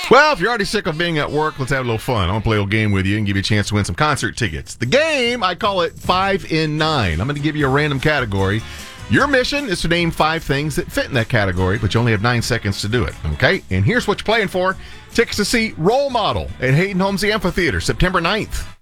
Well, if you're already sick of being at work, let's have a little fun. I'll play a little game with you and give you a chance to win some concert tickets. The game, I call it 5 in 9. I'm going to give you a random category. Your mission is to name 5 things that fit in that category, but you only have 9 seconds to do it, okay? And here's what you're playing for. Tickets to see Role Model at Hayden Holmes Amphitheater, September 9th.